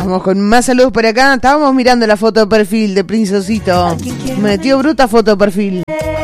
Vamos con más saludos por acá. Estábamos mirando la foto de perfil de Princesito. Me metió bruta foto de perfil.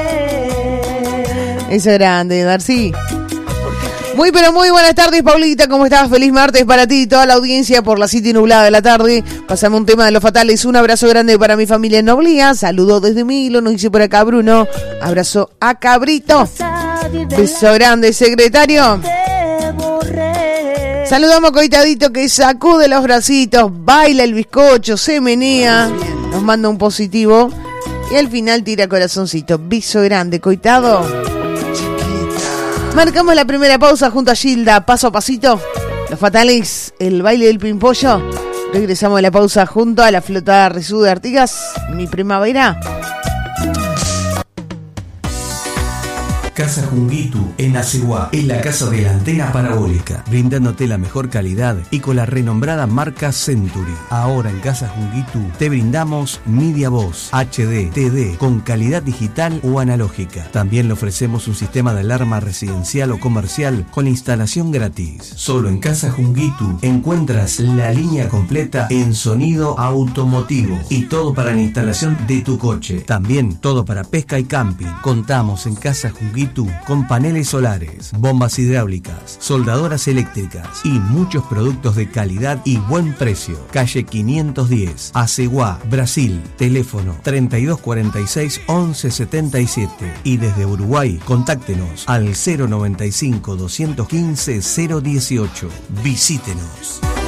Eso es grande, Darcy. Muy pero muy buenas tardes, Paulita, ¿cómo estás? Feliz martes para ti y toda la audiencia por la City nublada de la tarde. Pasame un tema de Los Fatales, un abrazo grande para mi familia en Noblía. Saludos desde Milo, nos dice por acá Bruno. Abrazo a Cabrito. Beso grande, secretario. Saludamos a Coitadito que sacude los bracitos, baila el bizcocho, se menea, nos manda un positivo y al final tira corazoncito. Beso grande, Coitado. Marcamos la primera pausa junto a Gilda, paso a pasito. Los Fatales, el baile del pimpollo. Regresamos a la pausa junto a la flota Resú de Artigas, mi primavera. Casa Junguitu en Aceguá, en la casa de la antena parabólica, brindándote la mejor calidad y con la renombrada marca Century. Ahora en Casa Junguitu te brindamos Media Voz, HD, TD, con calidad digital o analógica. También le ofrecemos un sistema de alarma residencial o comercial con instalación gratis. Solo en Casa Junguitu encuentras la línea completa en sonido automotivo y todo para la instalación de tu coche. También todo para pesca y camping. Contamos en Casa Junguitu con paneles solares, bombas hidráulicas, soldadoras eléctricas y muchos productos de calidad y buen precio. Calle 510, Aceguá, Brasil. Teléfono 3246 1177. Y desde Uruguay, contáctenos al 095 215 018. Visítenos.